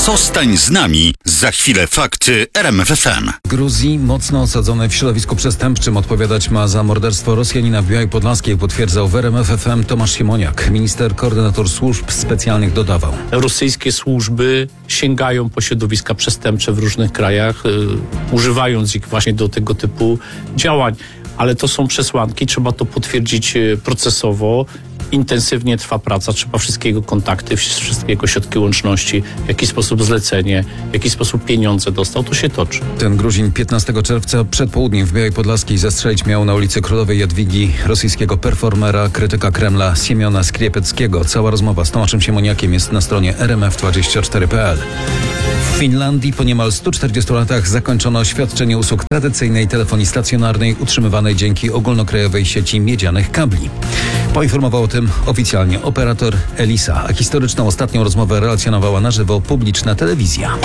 Zostań z nami. Za chwilę fakty RMF FM. Gruzji mocno osadzony w środowisku przestępczym odpowiadać ma za morderstwo Rosjanina w Białej Podlaskiej, potwierdzał w RMF FM Tomasz Siemoniak. Minister, koordynator służb specjalnych dodawał. Rosyjskie służby sięgają po środowiska przestępcze w różnych krajach, używając ich właśnie do tego typu działań. Ale to są przesłanki, trzeba to potwierdzić procesowo. Intensywnie trwa praca, trzeba wszystkiego kontakty, wszystkiego środki łączności, w jaki sposób zlecenie, w jaki sposób pieniądze dostał, to się toczy. Ten Gruzin 15 czerwca przed południem w Białej Podlaskiej zastrzelić miał na ulicy Królowej Jadwigi rosyjskiego performera, krytyka Kremla Siemiona Skriepeckiego. Cała rozmowa z Tomaszem Siemoniakiem jest na stronie rmf24.pl. W Finlandii po niemal 140 latach zakończono świadczenie usług tradycyjnej telefonii stacjonarnej utrzymywanej dzięki ogólnokrajowej sieci miedzianych kabli. Poinformował o tym oficjalnie operator Elisa, a historyczną ostatnią rozmowę relacjonowała na żywo publiczna telewizja.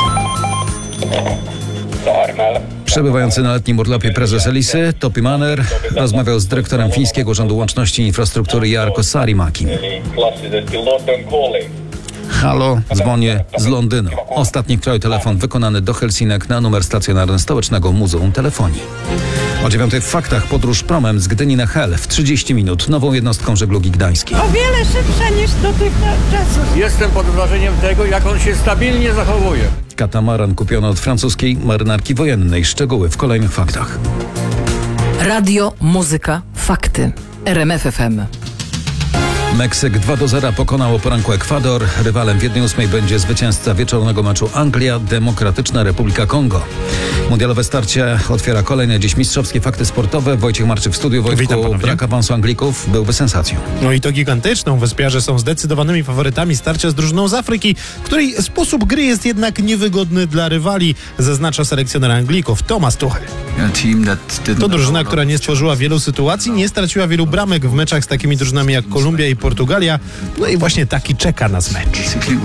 Przebywający na letnim urlopie prezes Elisy, Topi Manner, rozmawiał z dyrektorem fińskiego Urzędu Łączności i Infrastruktury Jarkko Saarimäki. Halo, dzwonię z Londynu. Ostatni w kraju telefon wykonany do Helsinek na numer stacjonarny Stołecznego Muzeum Telefonii. O 9 w faktach podróż promem z Gdyni na Hel w 30 minut nową jednostką żeglugi gdańskiej. O wiele szybsza niż dotychczas. Jestem pod wrażeniem tego, jak on się stabilnie zachowuje. Katamaran kupiony od francuskiej marynarki wojennej. Szczegóły w kolejnych faktach. Radio, muzyka, fakty. RMF FM. Meksyk 2-0 pokonał o poranku Ekwador. Rywalem w 1/8 będzie zwycięzca wieczornego meczu Anglia, Demokratyczna Republika Kongo. Mundialowe starcie otwiera kolejne dziś mistrzowskie fakty sportowe. Wojciech Marczyk w studiu. Wojtku, brak awansu Anglików byłby sensacją. No i to gigantyczną. Wyspiarze są zdecydowanymi faworytami starcia z drużyną z Afryki, której sposób gry jest jednak niewygodny dla rywali, zaznacza selekcjoner Anglików Thomas Tuchel. To drużyna, która nie stworzyła wielu sytuacji, nie straciła wielu bramek w meczach z takimi drużynami jak Kolumbia i Portugalia. No i właśnie taki czeka nas mecz.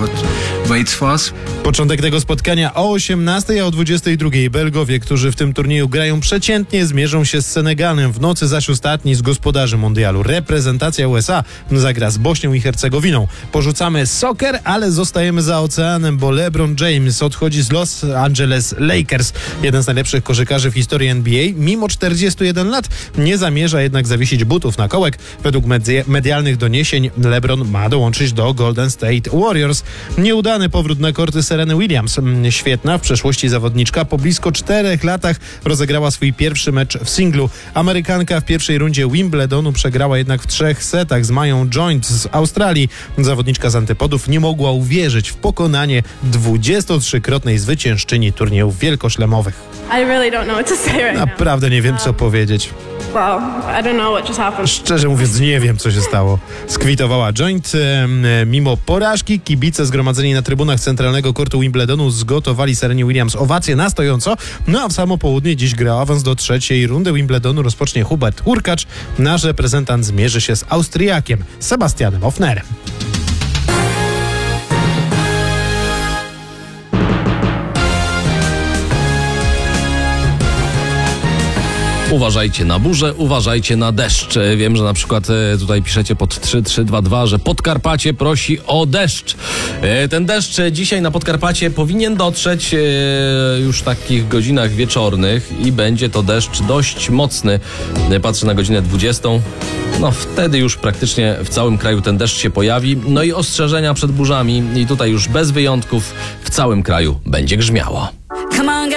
Początek tego spotkania o 18, a o 22. Belgowie, którzy w tym turnieju grają przeciętnie, zmierzą się z Senegalem. W nocy zaś ostatni z gospodarzy mundialu. Reprezentacja USA zagra z Bośnią i Hercegowiną. Porzucamy soccer, ale zostajemy za oceanem, bo LeBron James odchodzi z Los Angeles Lakers. Jeden z najlepszych koszykarzy w historii NBA. Mimo 41 lat nie zamierza jednak zawiesić butów na kołek. Według medialnych doniesień LeBron ma dołączyć do Golden State Warriors. Nieudany powrót na korty Sereny Williams. Świetna w przeszłości zawodniczka. Po blisko 4 latach rozegrała swój pierwszy mecz w singlu. Amerykanka w pierwszej rundzie Wimbledonu przegrała jednak w 3 setach z Mają Joint z Australii. Zawodniczka z antypodów nie mogła uwierzyć w pokonanie 23-krotnej zwyciężczyni turniejów wielkoszlemowych. Naprawdę nie wiem, co powiedzieć. Szczerze mówiąc, nie wiem, co się stało. Skwitowała Joint. Mimo porażki kibice zgromadzeni na trybunach centralnego kortu Wimbledonu zgotowali Serenie Williams owację na stojąco. No a w samo południe dziś gra awans do 3. rundy Wimbledonu rozpocznie Hubert Hurkacz. Nasz reprezentant zmierzy się z Austriakiem Sebastianem Hofnerem. Uważajcie na burzę, uważajcie na deszcz. Wiem, że na przykład tutaj piszecie pod 3322, że Podkarpacie prosi o deszcz. Ten deszcz dzisiaj na Podkarpacie powinien dotrzeć już w takich godzinach wieczornych i będzie to deszcz dość mocny. Patrzę na godzinę 20. No wtedy już praktycznie w całym kraju ten deszcz się pojawi. No i ostrzeżenia przed burzami i tutaj już bez wyjątków w całym kraju będzie grzmiało.